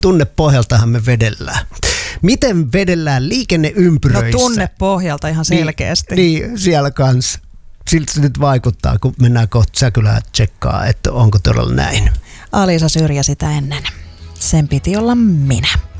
tunnepohjaltahan me vedellään. Miten vedellään liikenneympyröissä? No tunnepohjalta ihan selkeästi. Niin siellä kanssa. Siltä se nyt vaikuttaa, kun mennään kohta Säkylään tsekkaa, että onko todella näin. Alisa syrjä sitä ennen. Sen piti olla minä.